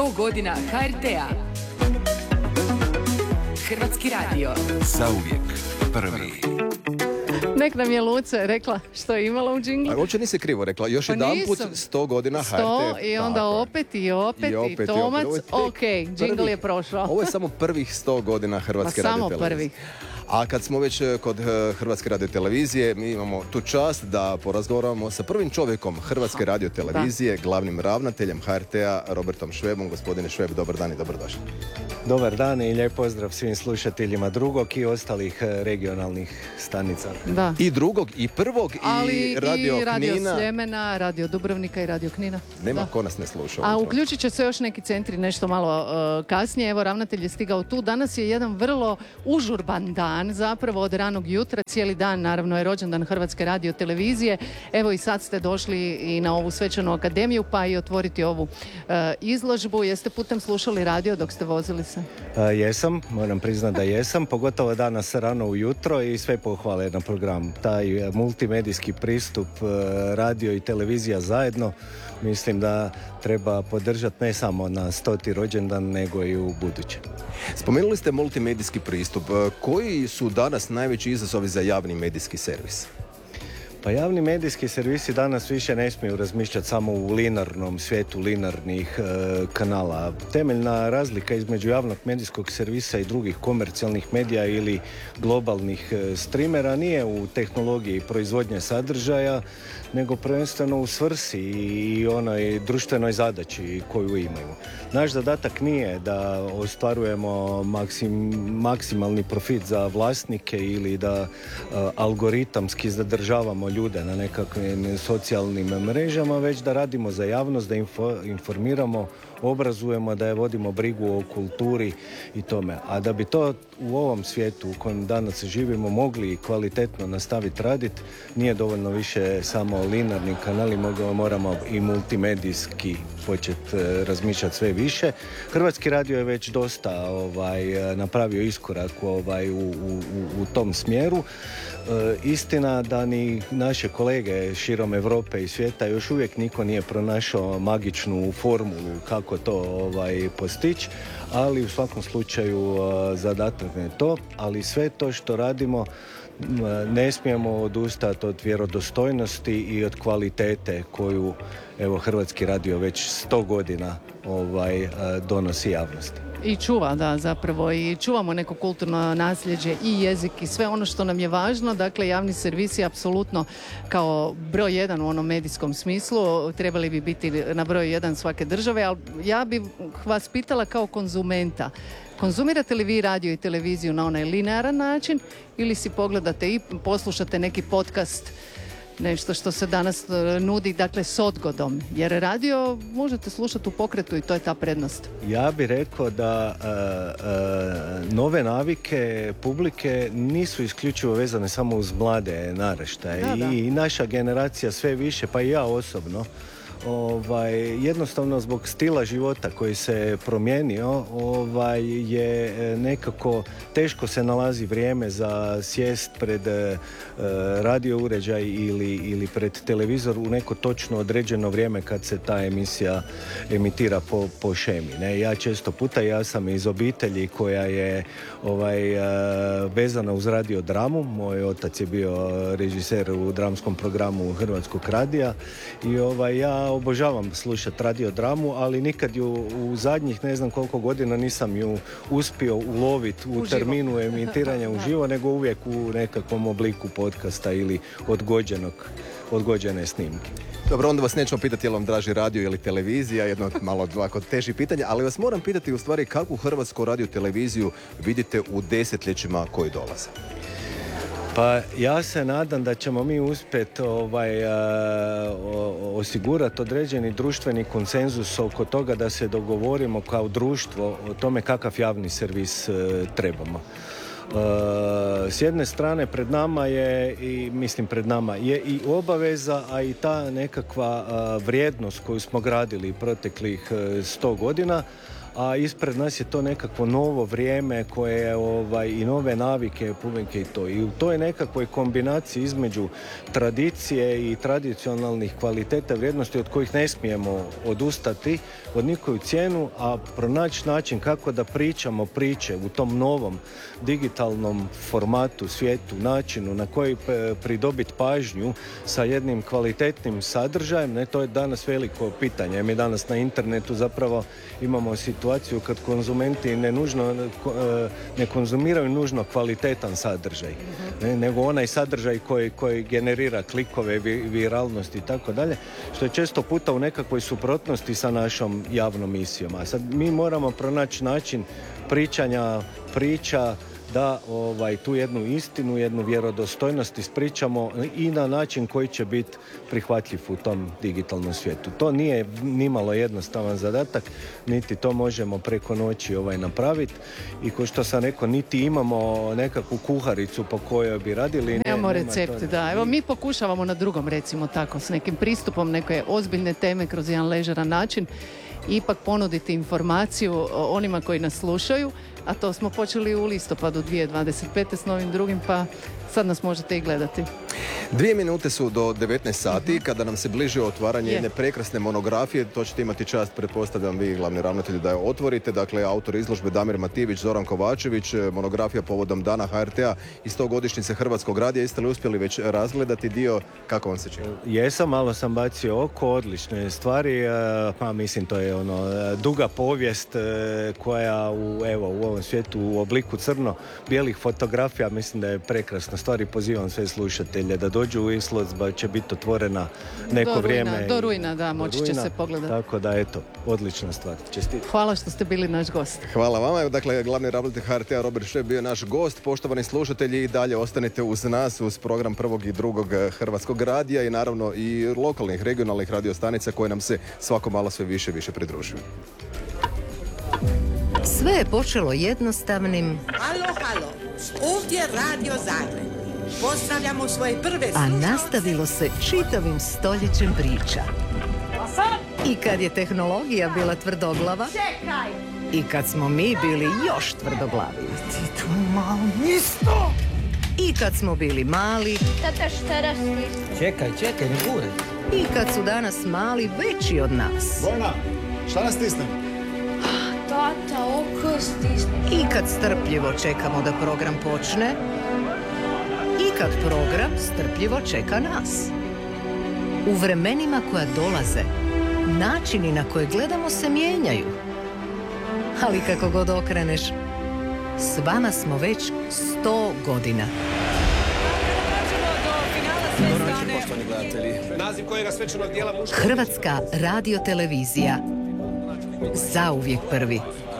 100 godina HRT-a. Hrvatski radio. Zauvijek prvi. Nek nam je Luce rekla što je imala u džinglu. A uopće nisi krivo rekla. Još jedanput 100 godina HRT. 100 i onda opet i Tomac. Ok, džingl je prošao. Ovo je samo prvih 100 godina Hrvatske radiotelevizije. Samo prvih. A kad smo već kod Hrvatske radiotelevizije, mi imamo tu čast da porazgovaramo sa prvim čovjekom Hrvatske radiotelevizije, glavnim ravnateljem HRT-a, Robertom Švebom. Gospodine Šveb, dobar dan i dobrodošli. Dobar dan i lijep pozdrav svim slušateljima Drugog i ostalih regionalnih stanica. Da. I Drugog, i Prvog, ali i Radio Knina. Radio Sljemena, Radio Dubrovnika i Radio Knina. Nema ko nas ne sluša. A uključit će se još neki centri nešto malo kasnije. Evo, ravnatelj je stigao tu. Danas je jedan vrlo užurban dan, zapravo od ranog jutra. Cijeli dan, naravno, je rođendan Hrvatske radiotelevizije. Evo i sad ste došli i na ovu svečanu akademiju, pa i otvoriti ovu izložbu. Jeste putem slušali radio dok ste vozili se? Jesam, moram priznati da jesam, pogotovo danas rano ujutro i sve pohvale na program. Taj multimedijski pristup, radio i televizija zajedno, mislim da treba podržati ne samo na 100. rođendan, nego i u buduće. Spomenuli ste multimedijski pristup. Koji su danas najveći izazovi za javni medijski servis? Pa javni medijski servisi danas više ne smiju razmišljati samo u linearnom svijetu linearnih kanala. Temeljna razlika između javnog medijskog servisa i drugih komercijalnih medija ili globalnih streamera nije u tehnologiji proizvodnje sadržaja, nego prvenstveno u svrsi i onoj društvenoj zadaći koju imaju. Naš zadatak nije da ostvarujemo maksimalni profit za vlasnike ili da algoritamski zadržavamo ljude na nekakvim socijalnim mrežama, već da radimo za javnost, da informiramo, obrazujemo, da je vodimo brigu o kulturi i tome. A da bi to u ovom svijetu u kojem danas živimo mogli kvalitetno nastaviti raditi, nije dovoljno više samo linearni kanali, moramo i multimedijski početi razmišljati sve više. Hrvatski radio je već dosta napravio iskorak u tom smjeru. Istina da ni naše kolege širom Europe i svijeta još uvijek niko nije pronašao magičnu formulu kako to postići, ali u svakom slučaju zadatak je to, ali sve to što radimo ne smijemo odustati od vjerodostojnosti i od kvalitete koju Hrvatski radio već 100 godina donosi javnosti. I čuva, da, zapravo, i čuvamo neko kulturno nasljeđe i jezik i sve ono što nam je važno. Dakle, javni servis je apsolutno kao broj jedan u onom medijskom smislu, trebali bi biti na broju jedan svake države, ali ja bih vas pitala kao konzumenta, konzumirate li vi radio i televiziju na onaj linearan način ili si pogledate i poslušate neki podcast, nešto što se danas nudi, dakle, s odgodom, jer radio možete slušati u pokretu i to je ta prednost. Ja bih rekao da nove navike publike nisu isključivo vezane samo uz mlade naraštaje i naša generacija sve više, pa i ja osobno, jednostavno zbog stila života koji se promijenio, je nekako teško se nalazi vrijeme za sjest pred radio uređaj ili pred televizor u neko točno određeno vrijeme kad se ta emisija emitira po šemi. Ne? Ja često puta, ja sam iz obitelji koja je vezana uz radiodramu. Moj otac je bio režiser u dramskom programu Hrvatskog radija i ja obožavam slušati radiodramu, ali nikad ju u zadnjih ne znam koliko godina nisam ju uspio uloviti u terminu emitiranja uživo, nego uvijek u nekakvom obliku podcasta ili odgođene snimke. Dobro, onda vas nećemo pitati je li vam draži radio ili televizija, jedno malo ovako teži pitanje, ali vas moram pitati u stvari kakvu Hrvatsku radioteleviziju vidite u desetljećima koji dolaze. Pa ja se nadam da ćemo mi uspjeti osigurati određeni društveni konsenzus oko toga da se dogovorimo kao društvo o tome kakav javni servis trebamo. S jedne strane pred nama je i obaveza, a i ta nekakva vrijednost koju smo gradili proteklih 100 godina, a ispred nas je to nekakvo novo vrijeme koje je i nove navike publike i to. I u toj nekakvoj kombinaciji između tradicije i tradicionalnih kvaliteta vrijednosti od kojih ne smijemo odustati od nikoju cijenu, a pronaći način kako da pričamo priče u tom novom digitalnom formatu, svijetu, načinu na koji pridobiti pažnju sa jednim kvalitetnim sadržajem, ne, to je danas veliko pitanje. Mi danas na internetu zapravo imamo situaciju kad konzumenti ne konzumiraju nužno kvalitetan sadržaj, nego onaj sadržaj koji generira klikove, viralnosti i tako dalje, što je često puta u nekakvoj suprotnosti sa našom javnom misijom. A sad mi moramo pronaći način pričanja priča da tu jednu istinu, jednu vjerodostojnost ispričamo i na način koji će biti prihvatljiv u tom digitalnom svijetu. To nije nimalo jednostavan zadatak, niti to možemo preko noći napraviti i kao što sam rekao, niti imamo nekakvu kuharicu po kojoj bi radili. Nemamo recepte, da. Evo mi pokušavamo na drugom, recimo tako, s nekim pristupom neke ozbiljne teme kroz jedan ležeran način ipak ponuditi informaciju onima koji nas slušaju, a to smo počeli u listopadu 2025. s novim drugim, pa sad nas možete i gledati. 2 minute su do 19 sati, kada nam se bliže otvaranje jedne prekrasne monografije. To ćete imati čast, pretpostavljam vi, glavni ravnatelji, da je otvorite. Dakle, autor izložbe Damir Mativić, Zoran Kovačević, monografija povodom Dana HRT-a i 100-godišnjice Hrvatskog radija. Jeste li uspjeli već razgledati dio? Kako vam se čini? Jesam, malo sam bacio oko, odlične stvari. Pa mislim, to je duga povijest koja u ovom svijetu u obliku crno-bijelih fotografija, mislim da je prekrasna stvar i pozivam sve slušatelje da dođu u izložba, će biti otvorena neko vrijeme. Do rujna, da, moći će se pogledati. Tako da, eto, odlična stvar. Čestitke. Hvala što ste bili naš gost. Hvala vama. Dakle, glavni ravnatelj HRT-a Robert Šveb bio naš gost. Poštovani slušatelji, i dalje ostanite uz nas, uz program prvog i drugog Hrvatskog radija i naravno i lokalnih, regionalnih radiostanica koje nam se svako malo sve više pridružuju. Sve je počelo jednostavnim... Halo, ovdje Radio Zagreb. Pozdravljamo svoje prve slušalce. A nastavilo se čitavim stoljećem priča. I kad je tehnologija bila tvrdoglava... Čekaj! I kad smo mi bili još tvrdoglavi. Ti tu malo nisto! I kad smo bili mali... Tata, šta rasli? Čekaj, ne gure. I kad su danas mali veći od nas. Bojna, šta nas stisnem? Tata, oko stisne. I kad strpljivo čekamo da program počne. I kad program strpljivo čeka nas. U vremenima koja dolaze, načini na koje gledamo se mijenjaju. Ali kako god okreneš, s vama smo već 100 godina. Hrvatska radiotelevizija. Zauvijek prvi.